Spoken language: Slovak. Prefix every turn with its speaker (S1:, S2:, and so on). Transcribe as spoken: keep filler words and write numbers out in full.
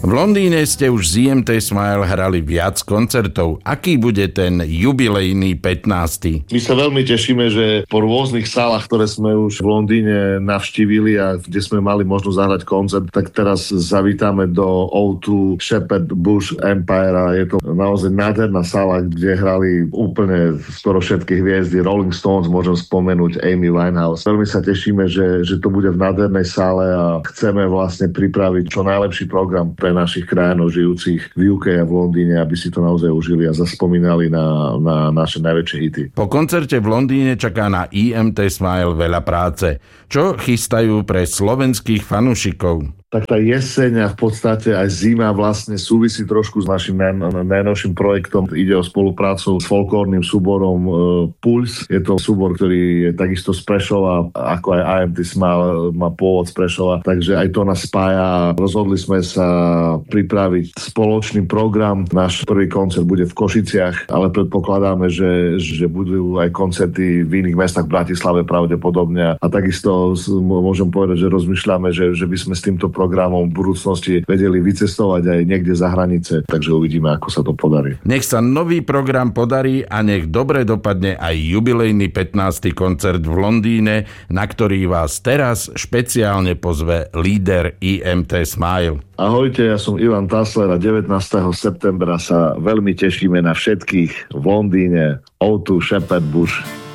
S1: V Londýne ste už z í em té Smile hrali viac koncertov. Aký bude ten jubilejný pätnásty?
S2: My sa veľmi tešíme, že po rôznych sálach, ktoré sme už v Londýne navštívili a kde sme mali možnosť zahrať koncert, tak teraz zavítame do ó dva Shepherd Bush Empire a je to naozaj nádherná sála, kde hrali úplne skoro všetky hviezdy. Rolling Stones, môžem spomenúť Amy Winehouse. Veľmi sa tešíme, že, že to bude v nádhernej sále a chceme vlastne pripraviť čo najlepší program pre našich krajanov žijúcich v ú ká a v Londýne, aby si to naozaj užili a zaspomínali na, na naše najväčšie hity.
S1: Po koncerte v Londýne čaká na í em té Smile veľa práce. Čo chystajú pre slovenských fanúšikov?
S2: Tak tá jeseň a v podstate aj zima vlastne súvisí trošku s našim naj, najnovším projektom. Ide o spoluprácu s folklórnym súborom e, Puls. Je to súbor, ktorý je takisto z Prešova, ako aj í em té Smile má pôvod z Prešova, takže aj to nás spája. Rozhodli sme sa pripraviť spoločný program. Náš prvý koncert bude v Košiciach, ale predpokladáme, že, že budú aj koncerty v iných mestách, v Bratislave pravdepodobne. A takisto môžem povedať, že rozmýšľame, že, že by sme s týmto programom v budúcnosti vedeli vycestovať aj niekde za hranice, takže uvidíme, ako sa to podarí.
S1: Nech sa nový program podarí a nech dobre dopadne aj jubilejný pätnásty koncert v Londýne, na ktorý vás teraz špeciálne pozve líder í em té Smile.
S2: Ahojte, ja som Ivan Tasler a devätnásteho septembra sa veľmi tešíme na všetkých v Londýne ó dva Shepherd Bush.